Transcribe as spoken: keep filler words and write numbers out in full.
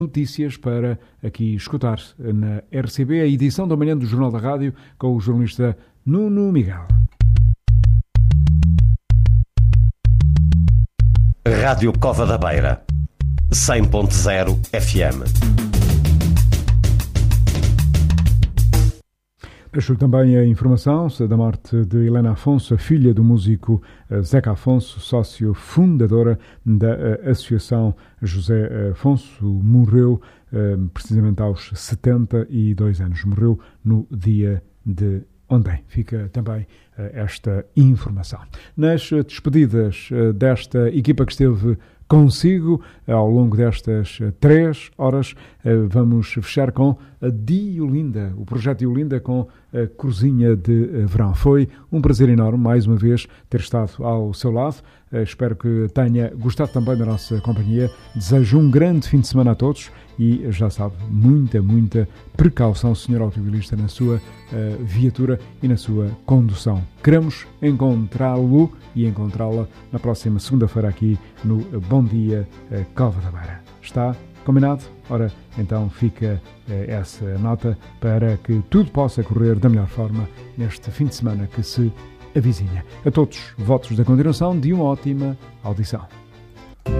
notícias para aqui escutar na R C B, a edição da manhã do Jornal da Rádio com o jornalista Nuno Miguel. Rádio Cova da Beira, cem ponto zero F M. Deixo também a informação da morte de Helena Afonso, a filha do músico Zeca Afonso, sócio fundadora da Associação José Afonso. Morreu precisamente aos setenta e dois anos. Morreu no dia de ontem. Fica também esta informação. Nas despedidas desta equipa que esteve consigo ao longo destas três horas, vamos fechar com a Diolinda, o projeto Diolinda com a Cozinha de Verão. Foi um prazer enorme, mais uma vez, ter estado ao seu lado. Espero que tenha gostado também da nossa companhia. Desejo um grande fim de semana a todos e, já sabe, muita, muita precaução, senhor automobilista, na sua uh, viatura e na sua condução. Queremos encontrá-lo e encontrá-la na próxima segunda-feira aqui no Bom Dia uh, Cova da Beira. Está combinado? Ora, então fica uh, essa nota para que tudo possa correr da melhor forma neste fim de semana que se avizinha. A todos, votos da continuação de uma ótima audição.